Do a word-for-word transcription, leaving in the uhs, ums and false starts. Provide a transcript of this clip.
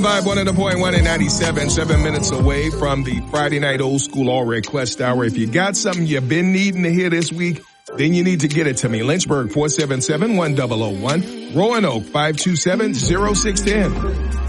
Vibe one hundred point one and ninety-seven, seven minutes away from the Friday night old school all request hour. If you got something you've been needing to hear this week, then you need to get it to me. Lynchburg four seven seven, one zero zero one. Roanoke five two seven, zero six one zero.